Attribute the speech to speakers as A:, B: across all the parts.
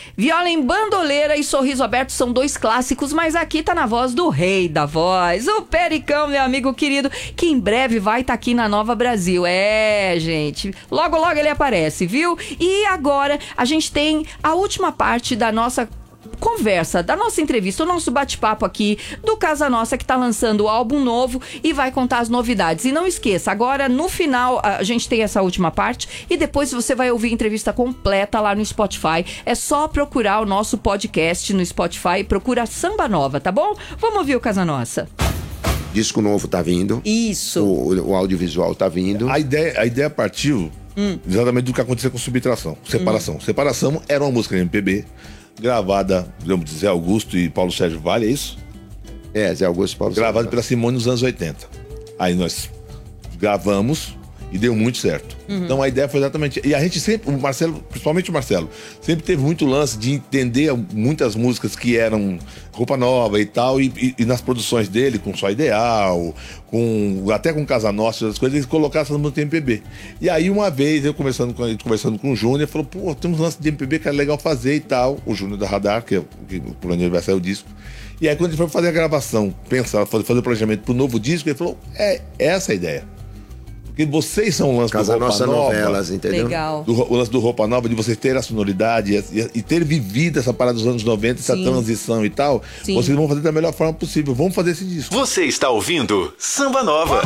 A: Viola em Bandoleira e Sorriso Aberto são 2 clássicos, mas aqui tá na voz do rei da voz, o Pericão, meu amigo querido, que em breve vai estar aqui na Nova Brasil. Gente, logo logo ele aparece, viu? E agora a gente tem a última parte da nossa conversa, da nossa entrevista, o nosso bate-papo aqui do Casa Nossa, que tá lançando o álbum novo e vai contar as novidades. E não esqueça, agora no final a gente tem essa última parte e depois você vai ouvir a entrevista completa lá no Spotify. É só procurar o nosso podcast no Spotify, procura Samba Nova, tá bom? Vamos ouvir o Casa Nossa.
B: Disco novo tá vindo.
A: Isso.
B: O audiovisual tá vindo.
C: A ideia partiu exatamente do que aconteceu com Subtração, Separação. Separação era uma música de MPB, gravada, vamos dizer, Augusto e Paulo Sérgio Vale, é isso?
B: Zé Augusto e Paulo
C: Gravada
B: Sérgio
C: pela Simone nos anos 80. Aí nós gravamos e deu muito certo. Então a ideia foi exatamente... E a gente sempre, o Marcelo, principalmente o Marcelo, sempre teve muito lance de entender muitas músicas que eram roupa nova e tal, e nas produções dele, com Só Ideal, até com Casa Nossa, as coisas, ele colocar essas músicas de MPB. E aí uma vez, eu conversando com o Júnior, ele falou, pô, tem uns lances de MPB que é legal fazer e tal. O Júnior da Radar, que por onde vai sair o disco. E aí quando ele foi fazer a gravação, fazer o planejamento pro novo disco, ele falou, essa é a ideia. Porque vocês são o lance
B: Casa
C: do Roupa
B: Nossa
C: Nova.
B: Novelas, entendeu?
A: Legal.
C: O lance do Roupa Nova, de você ter a sonoridade e ter vivido essa parada dos anos 90, essa transição e tal.
A: Sim.
C: Vocês vão fazer da melhor forma possível. Vamos fazer esse disco.
D: Você está ouvindo Samba Nova.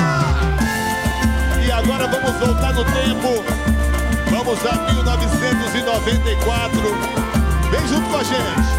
E: E agora vamos voltar no tempo. Vamos a 1994. Vem junto com a gente.